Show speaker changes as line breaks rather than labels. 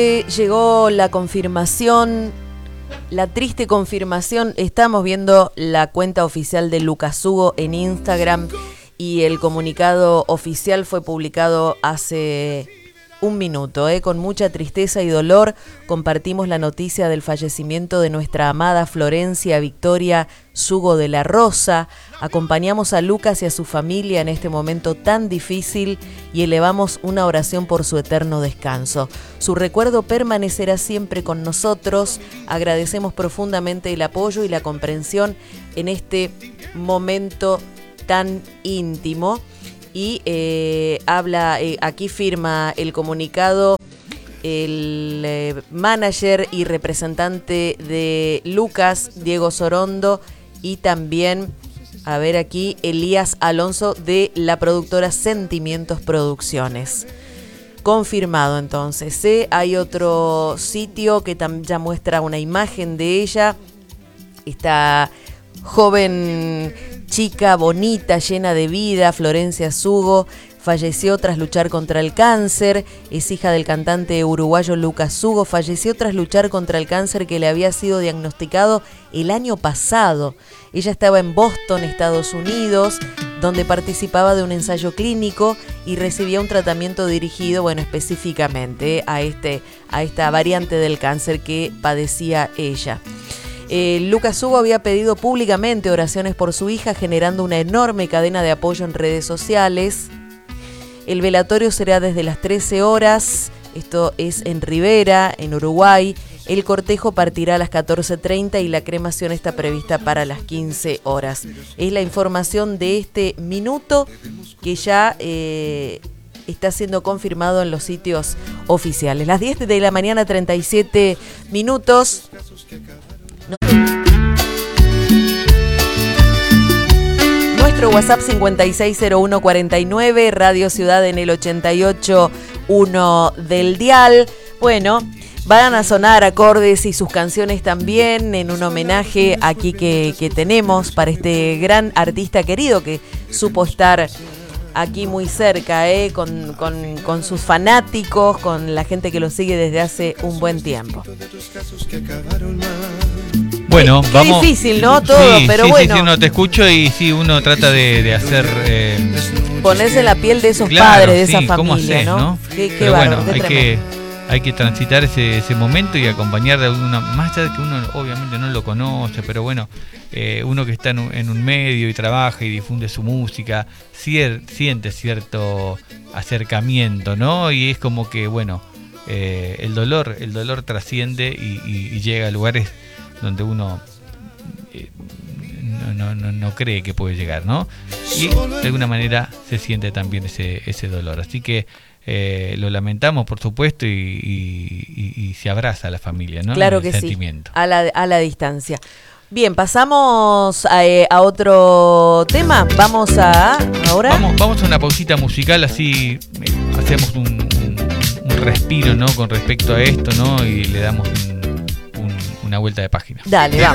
Llegó la confirmación, la triste confirmación. Estamos viendo la cuenta oficial de Lucas Hugo en Instagram y el comunicado oficial fue publicado hace un minuto. Con mucha tristeza y dolor compartimos la noticia del fallecimiento de nuestra amada Florencia Victoria Sugo de la Rosa. Acompañamos a Lucas y a su familia en este momento tan difícil y elevamos una oración por su eterno descanso. Su recuerdo permanecerá siempre con nosotros. Agradecemos profundamente el apoyo y la comprensión en este momento tan íntimo. Y aquí firma el comunicado el manager y representante de Lucas, Diego Sorondo, y también, Elías Alonso de la productora Sentimientos Producciones. Confirmado entonces. Hay otro sitio que ya muestra una imagen de ella. Esta joven chica bonita, llena de vida, Florencia Sugo, falleció tras luchar contra el cáncer. Es hija del cantante uruguayo Lucas Sugo. Falleció tras luchar contra el cáncer que le había sido diagnosticado el año pasado. Ella estaba en Boston, Estados Unidos, donde participaba de un ensayo clínico y recibía un tratamiento dirigido, específicamente a esta variante del cáncer que padecía ella. Lucas Hugo había pedido públicamente oraciones por su hija, generando una enorme cadena de apoyo en redes sociales. El velatorio será desde las 13 horas, esto es en Rivera, en Uruguay. El cortejo partirá a las 14:30 y la cremación está prevista para las 15 horas. Es la información de este minuto que ya está siendo confirmado en los sitios oficiales. Las 10 de la mañana, 37 minutos. Nuestro WhatsApp 560149, Radio Ciudad en el 88.1 del dial. Bueno, van a sonar acordes y sus canciones también en un homenaje aquí que tenemos para este gran artista querido que supo estar aquí muy cerca, con sus fanáticos, con la gente que lo sigue desde hace un buen tiempo.
Bueno, vamos.
Difícil, ¿no? Todo,
sí,
pero
sí,
bueno.
Sí, no te escucho y sí, uno trata de hacer.
Ponerse en la piel de esos
claro,
padres, de
sí,
esa familia,
¿cómo haces,
¿no? Qué
bárbaro,
bueno,
hay que transitar ese momento y acompañar de alguna, más allá de que uno obviamente no lo conoce, pero bueno, uno que está en un medio y trabaja y difunde su música, siente cierto acercamiento, ¿no? Y es como que, bueno, el dolor trasciende y llega a lugares donde uno no cree que puede llegar, ¿no? Y de alguna manera se siente también ese dolor. Así que lo lamentamos, por supuesto, y se abraza a la familia, ¿no?
Claro que sí, a la distancia. Bien, pasamos a otro tema. Vamos ahora.
Vamos a una pausita musical, así hacemos un respiro, ¿no? Con respecto a esto, ¿no? Y le damos una vuelta de página.
Dale, vamos.